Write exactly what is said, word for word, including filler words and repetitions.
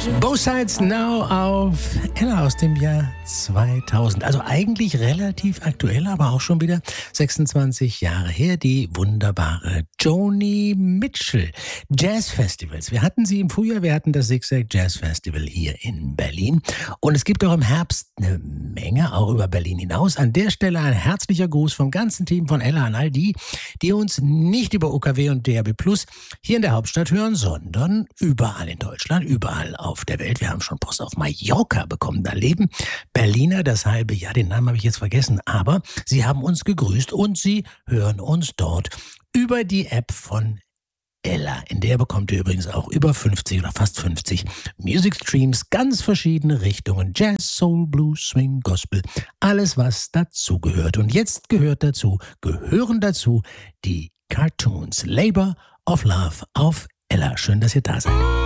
Both Sides Now auf Ella aus dem Jahr zweitausend. Also eigentlich relativ aktuell, aber auch schon wieder sechsundzwanzig Jahre her. Die wunderbare Joni Mitchell. Jazzfestivals. Wir hatten sie im Frühjahr, wir hatten das Zigzag Jazz Festival hier in Berlin. Und es gibt auch im Herbst eine Menge, auch über Berlin hinaus. An der Stelle ein herzlicher Gruß vom ganzen Team von Ella an all die, die uns nicht über U K W und D A B Plus hier in der Hauptstadt hören, sondern überall in Deutschland, überall auf der Welt. Wir haben schon Post auf Mallorca bekommen. Da leben Berliner das halbe Jahr. Den Namen habe ich jetzt vergessen. Aber sie haben uns gegrüßt und sie hören uns dort über die App von Ella. In der bekommt ihr übrigens auch über fünfzig oder fast fünfzig Music Streams, ganz verschiedene Richtungen. Jazz, Soul, Blues, Swing, Gospel. Alles, was dazugehört. Und jetzt gehört dazu, gehören dazu die Cartoons. Labor of Love auf Ella. Schön, dass ihr da seid.